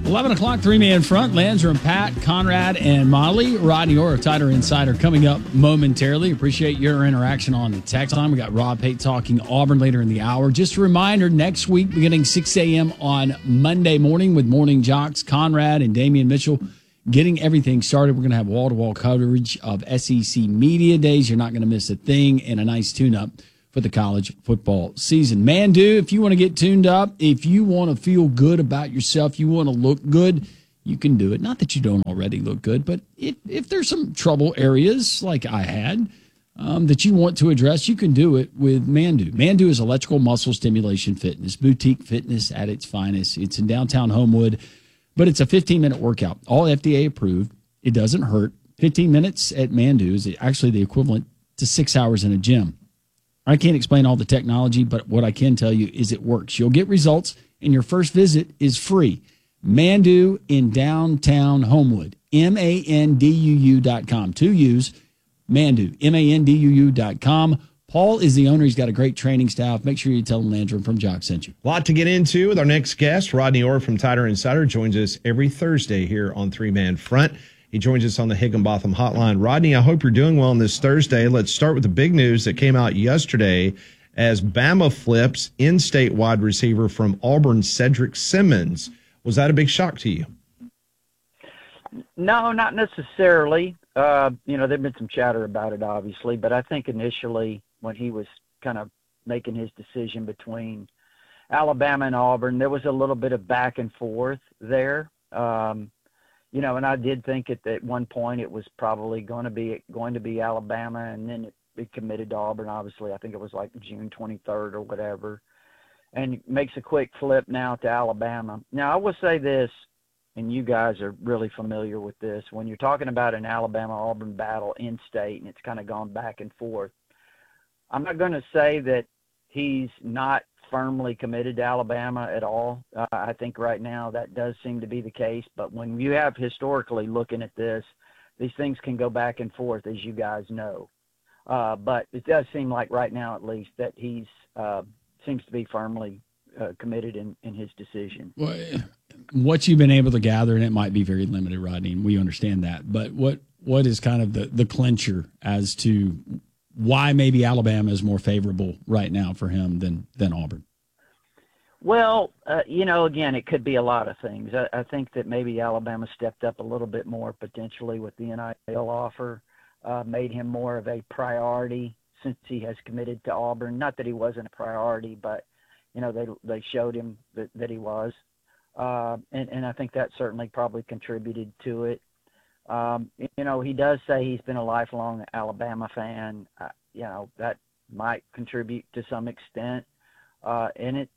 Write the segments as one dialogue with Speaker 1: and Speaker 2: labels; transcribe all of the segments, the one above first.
Speaker 1: 11 o'clock, three-man front. Lanzer and Pat, Conrad and Molly. Rodney Orr, Tighter Insider, coming up momentarily. Appreciate your interaction on the text line. We got Rob Pate talking Auburn later in the hour. Just a reminder, next week, beginning 6 a.m. on Monday morning with Morning Jocks, Conrad and Damian Mitchell, getting everything started. We're going to have wall-to-wall coverage of SEC Media Days. You're not going to miss a thing, and a nice tune-up for the college football season. Mandu, if you want to get tuned up, if you want to feel good about yourself, you want to look good, you can do it. Not that you don't already look good, but if there's some trouble areas like I had that you want to address, you can do it with Mandu. Mandu is electrical muscle stimulation fitness, boutique fitness at its finest. It's in downtown Homewood, but it's a 15-minute workout, all FDA approved. It doesn't hurt. 15 minutes at Mandu is actually the equivalent to 6 hours in a gym. I can't explain all the technology, but what I can tell you is it works. You'll get results, and your first visit is free. Mandu in downtown Homewood, MANDUU.com. 2 U's, Mandu, MANDUU.com. Paul is the owner. He's got a great training staff. Make sure you tell him Landrum from Jock sent you.
Speaker 2: A lot to get into with our next guest. Rodney Orr from Tighter Insider joins us every Thursday here on Three Man Front. He joins us on the Higginbotham Hotline. Rodney, I hope you're doing well on this Thursday. Let's start with the big news that came out yesterday as Bama flips in-state wide receiver from Auburn, Cedric Simmons. Was that a big shock to you?
Speaker 3: No, not necessarily. There'd been some chatter about it, obviously, but I think initially when he was kind of making his decision between Alabama and Auburn, there was a little bit of back and forth there. And I did think at one point it was probably going to be Alabama, and then it committed to Auburn. Obviously, I think it was like June 23rd or whatever, and makes a quick flip now to Alabama. Now, I will say this, and you guys are really familiar with this. When you're talking about an Alabama-Auburn battle in state, and it's kind of gone back and forth, I'm not going to say that he's not firmly committed to Alabama at all. I think right now that does seem to be the case. But when you have historically looking at this, these things can go back and forth, as you guys know. But it does seem like right now, at least, that he's seems to be firmly committed in his decision.
Speaker 1: Well, what you've been able to gather, and it might be very limited, Rodney, and we understand that. But what is kind of the clincher as to why maybe Alabama is more favorable right now for him than Auburn?
Speaker 3: Well, again, it could be a lot of things. I think that maybe Alabama stepped up a little bit more potentially with the NIL offer, made him more of a priority since he has committed to Auburn. Not that he wasn't a priority, but, they showed him that he was. And I think that certainly probably contributed to it. He does say he's been a lifelong Alabama fan. That might contribute to some extent in it.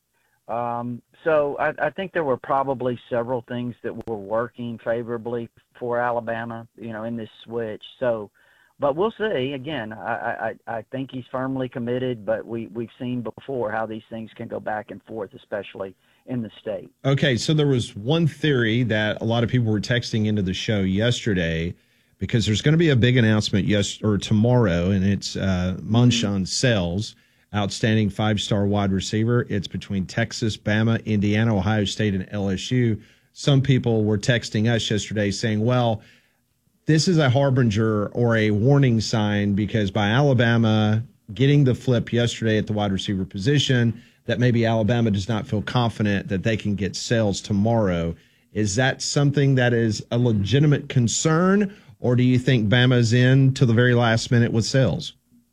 Speaker 3: So I think there were probably several things that were working favorably for Alabama, in this switch. So, but we'll see. Again, I think he's firmly committed, but we've seen before how these things can go back and forth, especially in the state.
Speaker 2: Okay, so there was one theory that a lot of people were texting into the show yesterday, because there's going to be a big announcement tomorrow, and it's Monshawn Sells, outstanding 5-star wide receiver. It's between Texas, Bama, Indiana, Ohio State, and LSU. Some people were texting us yesterday saying, well, this is a harbinger or a warning sign, because by Alabama getting the flip yesterday at the wide receiver position, that maybe Alabama does not feel confident that they can get Sells tomorrow. Is that something that is a legitimate concern, or do you think Bama's in to the very last minute with Sells?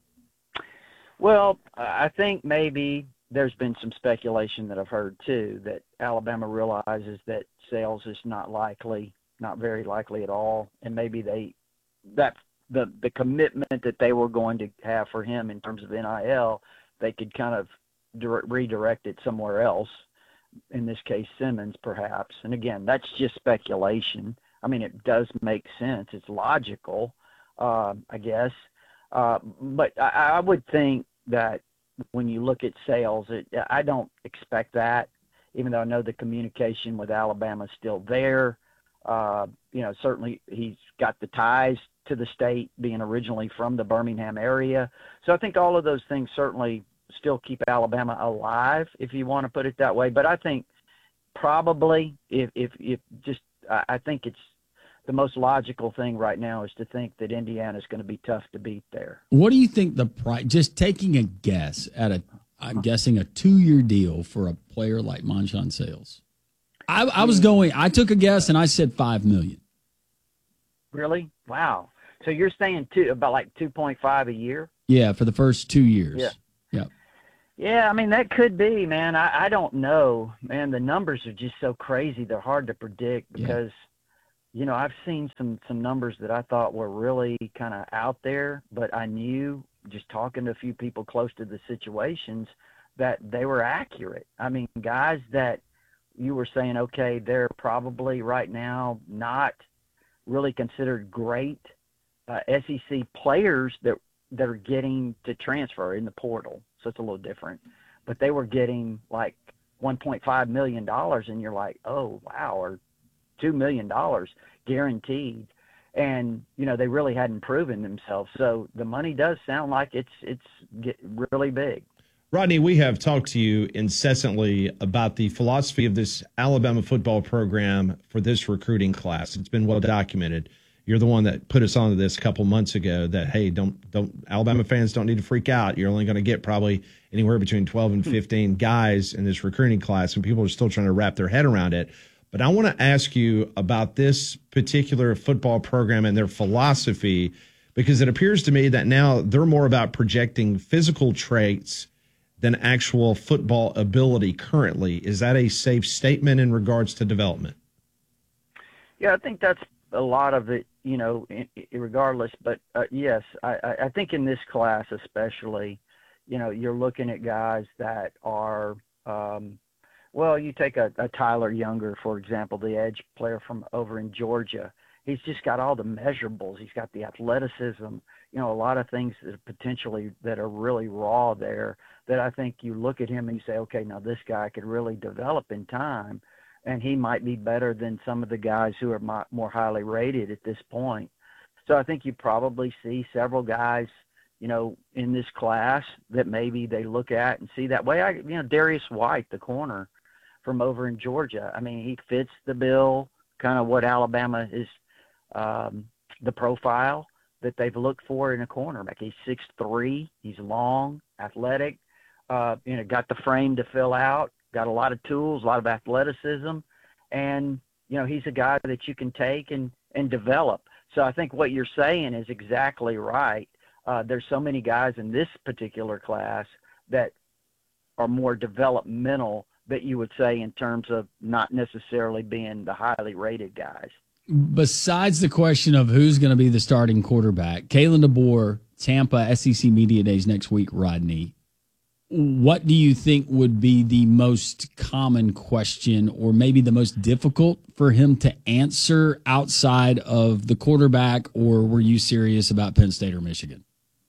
Speaker 3: Well, I think maybe there's been some speculation that I've heard too, that Alabama realizes that Sells is not very likely at all, and maybe the commitment that they were going to have for him in terms of NIL, they could kind of redirect it somewhere else, in this case Simmons perhaps. And again, that's just speculation. I mean, it does make sense, it's logical, I guess, but I would think that when you look at Sells, I don't expect that, even though I know the communication with Alabama is still there. Certainly he's got the ties to the state, being originally from the Birmingham area. So I think all of those things certainly still keep Alabama alive, if you want to put it that way. But I think probably if just I think it's the most logical thing right now is to think that Indiana is going to be tough to beat there.
Speaker 1: What do you think the price? Just taking a guess I'm guessing a 2-year deal for a player like Monshawn Sales. I took a guess and I said $5 million.
Speaker 3: Really? Wow. So you're saying about like 2.5 a year?
Speaker 1: Yeah, for the first 2 years.
Speaker 3: Yeah.
Speaker 1: Yeah.
Speaker 3: Yeah, I mean, that could be, man. I don't know, man. The numbers are just so crazy. They're hard to predict because, I've seen some numbers that I thought were really kind of out there, but I knew just talking to a few people close to the situations that they were accurate. I mean, guys that you were saying, okay, they're probably right now not really considered great SEC players that are getting to transfer in the portal. So it's a little different, but they were getting like $1.5 million and you're like, oh, wow, or $2 million guaranteed. And, they really hadn't proven themselves. So the money does sound like it's really big.
Speaker 2: Rodney, we have talked to you incessantly about the philosophy of this Alabama football program for this recruiting class. It's been well documented. You're the one that put us onto this a couple months ago that, hey, don't Alabama fans don't need to freak out. You're only going to get probably anywhere between 12 and 15 guys in this recruiting class, and people are still trying to wrap their head around it. But I want to ask you about this particular football program and their philosophy, because it appears to me that now they're more about projecting physical traits than actual football ability currently. Is that a safe statement in regards to development?
Speaker 3: Yeah, I think that's a lot of it, regardless. But yes, I think in this class especially, you're looking at guys that are, you take a Tyler Younger, for example, the edge player from over in Georgia. He's just got all the measurables. He's got the athleticism, a lot of things that are really raw there that I think you look at him and you say, okay, now this guy could really develop in time, and he might be better than some of the guys who are more highly rated at this point. So I think you probably see several guys, in this class that maybe they look at and see that way. Darius White, the corner from over in Georgia, I mean, he fits the bill, kind of what Alabama is, the profile that they've looked for in a cornerback. He's 6'3", he's long, athletic, got the frame to fill out, got a lot of tools, a lot of athleticism, and, he's a guy that you can take and develop. So I think what you're saying is exactly right. There's so many guys in this particular class that are more developmental that you would say in terms of not necessarily being the highly rated guys.
Speaker 1: Besides the question of who's going to be the starting quarterback, Kalen DeBoer, Tampa SEC Media Days next week, Rodney, what do you think would be the most common question or maybe the most difficult for him to answer outside of the quarterback, or were you serious about Penn State or Michigan?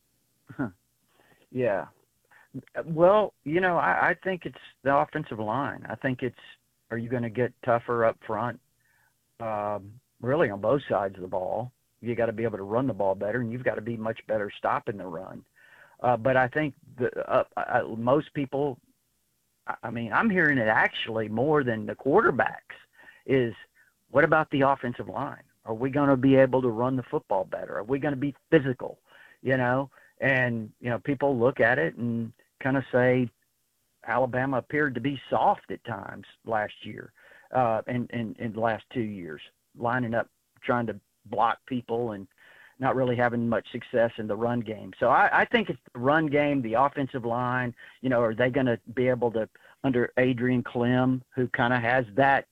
Speaker 3: Yeah. Well, I think it's the offensive line. I think are you going to get tougher up front? Really on both sides of the ball. You got to be able to run the ball better, and you've got to be much better stopping the run. But I think most people, I'm hearing it actually more than the quarterbacks is, what about the offensive line? Are we going to be able to run the football better? Are we going to be physical? And, people look at it and kind of say Alabama appeared to be soft at times last year and in the last 2 years, lining up, trying to block people and not really having much success in the run game. So I think it's the run game, the offensive line. Are they going to be able to, under Adrian Clem, who kind of has that,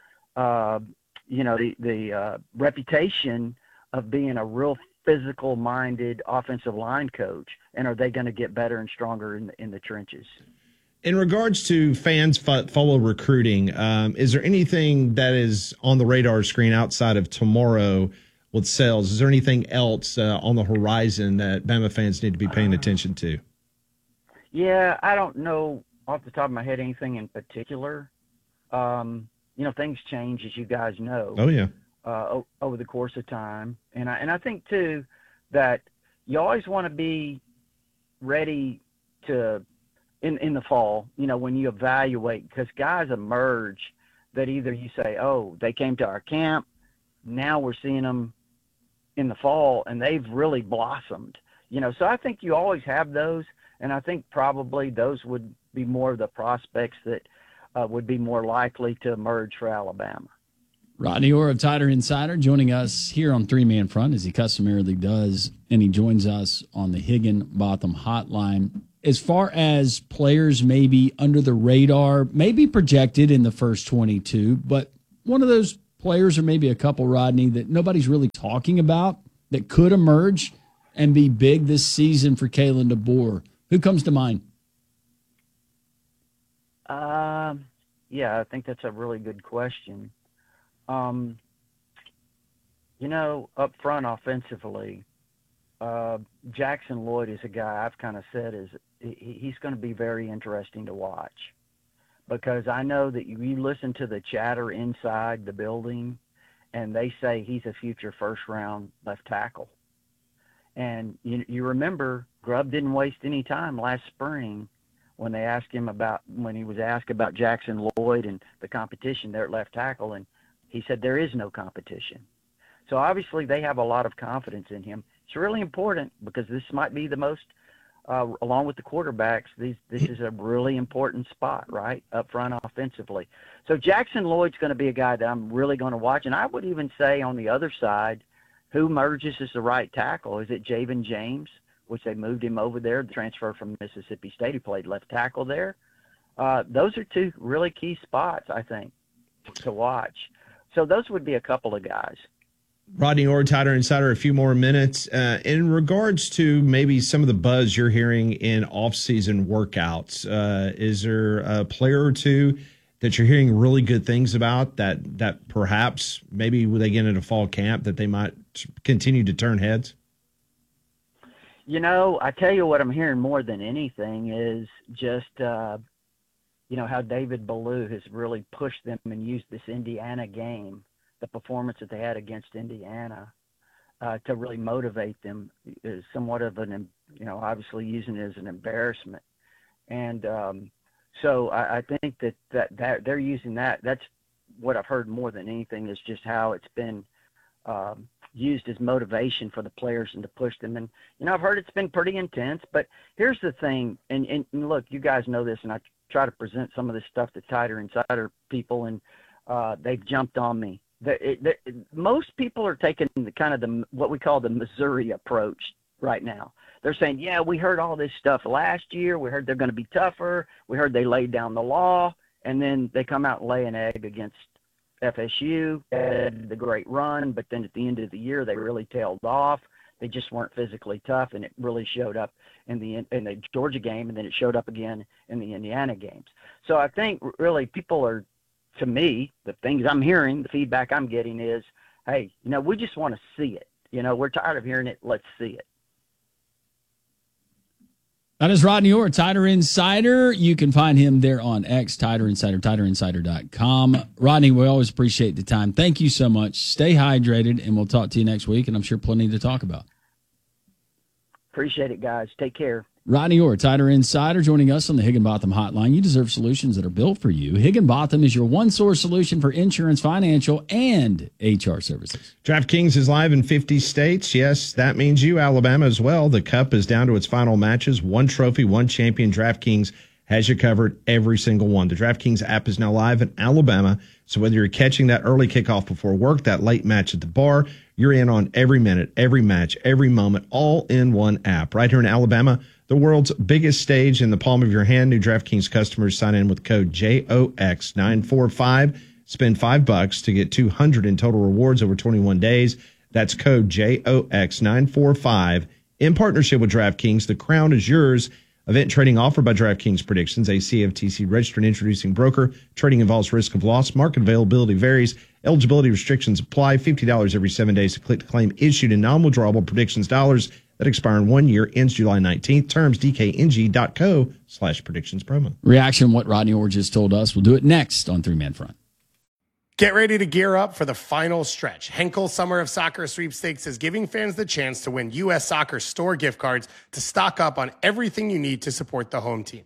Speaker 3: the reputation of being a real physical-minded offensive line coach, and are they going to get better and stronger in the trenches?
Speaker 2: In regards to fans follow recruiting, is there anything that is on the radar screen outside of tomorrow with Sales? Is there anything else on the horizon that Bama fans need to be paying attention to?
Speaker 3: Yeah, I don't know off the top of my head anything in particular. Things change, as you guys know.
Speaker 2: Oh, yeah.
Speaker 3: Over the course of time. And I think, too, that you always want to be ready to in the fall, when you evaluate, because guys emerge that either you say, oh, they came to our camp, now we're seeing them in the fall, and they've really blossomed. So I think you always have those, and I think probably those would be more of the prospects that would be more likely to emerge for Alabama.
Speaker 1: Rodney Orr of Tider Insider joining us here on Three Man Front, as he customarily does, and he joins us on the Higginbotham hotline. As far as players maybe under the radar, maybe projected in the first 22, but one of those players, or maybe a couple, Rodney, that nobody's really talking about that could emerge and be big this season for Kalen DeBoer. Who comes to mind?
Speaker 3: Yeah, I think that's a really good question. Up front offensively, Jackson Lloyd is a guy I've kind of said he's going to be very interesting to watch, because I know that you listen to the chatter inside the building, and they say he's a future first-round left tackle. And you remember Grubb didn't waste any time last spring when he was asked about Jackson Lloyd and the competition there at left tackle, and he said there is no competition. So obviously they have a lot of confidence in him. It's really important, because this might be the most, along with the quarterbacks, this is a really important spot, right, up front offensively. So Jackson Lloyd's going to be a guy that I'm really going to watch. And I would even say on the other side, who merges as the right tackle? Is it Javen James, which they moved him over there, the transfer from Mississippi State? He played left tackle there. Those are two really key spots, I think, to watch. So those would be a couple of guys.
Speaker 2: Rodney Orr, Tider Insider, a few more minutes. In regards to maybe some of the buzz you're hearing in off-season workouts, is there a player or two that you're hearing really good things about that perhaps maybe when they get into fall camp that they might continue to turn heads?
Speaker 3: I tell you what I'm hearing more than anything is just, how David Ballou has really pushed them and used this Indiana game, the performance that they had against Indiana, to really motivate them, is somewhat of obviously using it as an embarrassment. And so I think that they're using that. That's what I've heard more than anything, is just how it's been used as motivation for the players and to push them. And, I've heard it's been pretty intense. But here's the thing, and look, you guys know this, and I try to present some of this stuff to Tider Insider people, and they've jumped on me. Most people are taking what we call the Missouri approach right now. They're saying, yeah, we heard all this stuff last year. We heard they're going to be tougher. We heard they laid down the law. And then they come out and lay an egg against FSU, had the great run, but then at the end of the year, they really tailed off. They just weren't physically tough, and it really showed up in the Georgia game, and then it showed up again in the Indiana games. So I think really people are, to me, the things I'm hearing, the feedback I'm getting is, hey, we just want to see it. We're tired of hearing it. Let's see it.
Speaker 1: That is Rodney Orr, Tider Insider. You can find him there on X, Tider Insider, TiderInsider.com. Rodney, we always appreciate the time. Thank you so much. Stay hydrated, and we'll talk to you next week, and I'm sure plenty to talk about.
Speaker 3: Appreciate it, guys. Take care.
Speaker 1: Rodney Orr, Tider Insider, joining us on the Higginbotham Hotline. You deserve solutions that are built for you. Higginbotham is your one-source solution for insurance, financial, and HR services.
Speaker 2: DraftKings is live in 50 states. Yes, that means you, Alabama, as well. The Cup is down to its final matches. One trophy, one champion. DraftKings has you covered every single one. The DraftKings app is now live in Alabama, so whether you're catching that early kickoff before work, that late match at the bar, you're in on every minute, every match, every moment, all in one app. Right here in Alabama, the world's biggest stage in the palm of your hand. New DraftKings customers sign in with code JOX945. Spend $5 to get $200 in total rewards over 21 days. That's code JOX945. In partnership with DraftKings, the crown is yours. Event trading offered by DraftKings Predictions, a CFTC registered introducing broker. Trading involves risk of loss. Market availability varies. Eligibility restrictions apply. $50 every 7 days to click to claim. Issued in non-withdrawable predictions dollars that expire in 1 year. Ends July 19th. Terms DKNG.co/predictions promo.
Speaker 1: Reaction, what Rodney Orr just told us. We'll do it next on Three Man Front.
Speaker 4: Get ready to gear up for the final stretch. Henkel Summer of Soccer Sweepstakes is giving fans the chance to win U.S. Soccer store gift cards to stock up on everything you need to support the home team.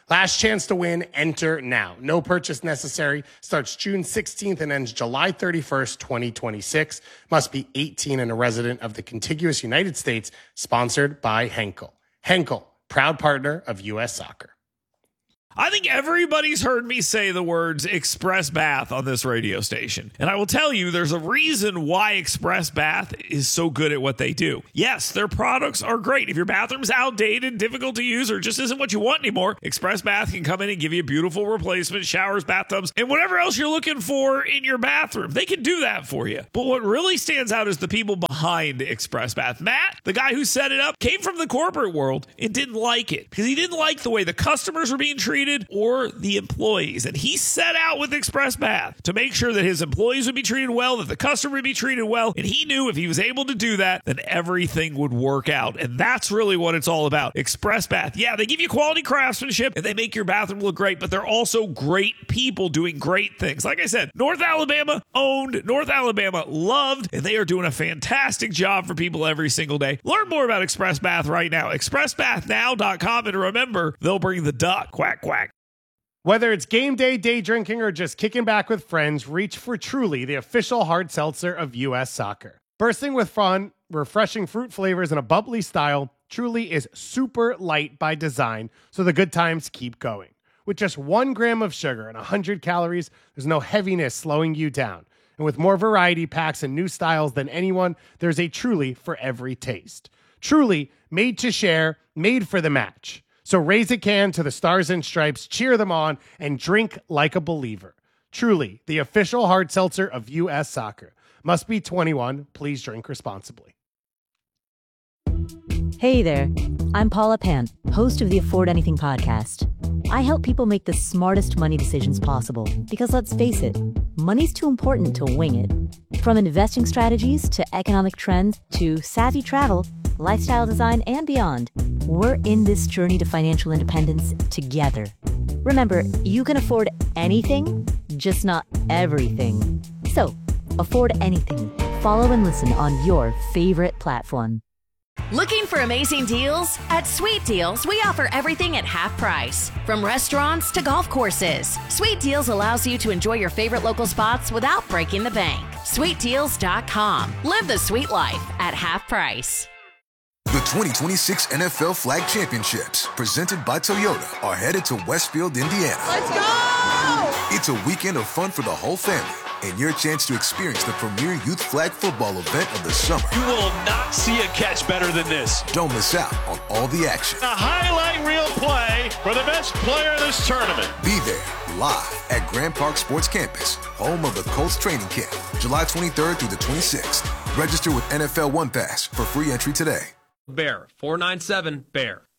Speaker 4: Last chance to win, enter now. No purchase necessary. Starts June 16th and ends July 31st, 2026. Must be 18 and a resident of the contiguous United States. Sponsored by Henkel. Henkel, proud partner of U.S. Soccer.
Speaker 5: I think everybody's heard me say the words Express Bath on this radio station. And I will tell you, there's a reason why Express Bath is so good at what they do. Yes, their products are great. If your bathroom's outdated, difficult to use, or just isn't what you want anymore, Express Bath can come in and give you a beautiful replacement, showers, bathtubs, and whatever else you're looking for in your bathroom. They can do that for you. But what really stands out is the people behind Express Bath. Matt, the guy who set it up, came from the corporate world and didn't like it because he didn't like the way the customers were being treated or the employees. And he set out with Express Bath to make sure that his employees would be treated well, that the customer would be treated well. And he knew if he was able to do that, then everything would work out. And that's really what it's all about. Express Bath. Yeah, they give you quality craftsmanship and they make your bathroom look great, but they're also great people doing great things. Like I said, North Alabama owned, North Alabama loved, and they are doing a fantastic job for people every single day. Learn more about Express Bath right now. ExpressBathNow.com. And remember, they'll bring the duck. Quack, quack.
Speaker 4: Whether it's game day, day drinking, or just kicking back with friends, reach for Truly, the official hard seltzer of U.S. Soccer. Bursting with fun, refreshing fruit flavors, and a bubbly style, Truly is super light by design, so the good times keep going. With just 1 gram of sugar and 100 calories, there's no heaviness slowing you down. And with more variety packs and new styles than anyone, there's a Truly for every taste. Truly, made to share, made for the match. So raise a can to the Stars and Stripes, cheer them on, and drink like a believer. Truly, the official hard seltzer of U.S. Soccer. Must be 21. Please drink responsibly.
Speaker 6: Hey there, I'm Paula Pant, host of the Afford Anything podcast. I help people make the smartest money decisions possible because, let's face it, money's too important to wing it. From investing strategies to economic trends to savvy travel, lifestyle design, and beyond, we're in this journey to financial independence together. Remember, you can afford anything, just not everything. So, afford anything. Follow and listen on your favorite platform.
Speaker 7: Looking for amazing deals? At Sweet Deals, we offer everything at half price. From restaurants to golf courses, Sweet Deals allows you to enjoy your favorite local spots without breaking the bank. SweetDeals.com. Live the sweet life at half price.
Speaker 8: The 2026 NFL Flag Championships, presented by Toyota, are headed to Westfield, Indiana.
Speaker 9: Let's go!
Speaker 8: It's a weekend of fun for the whole family and your chance to experience the premier youth flag football event of the summer.
Speaker 9: You will not see a catch better than this.
Speaker 8: Don't miss out on all the action.
Speaker 9: A highlight reel play for the best player in this tournament.
Speaker 8: Be there live at Grand Park Sports Campus, home of the Colts training camp, July 23rd through the 26th. Register with NFL One Pass for free entry today.
Speaker 10: Bear, 497-BEAR.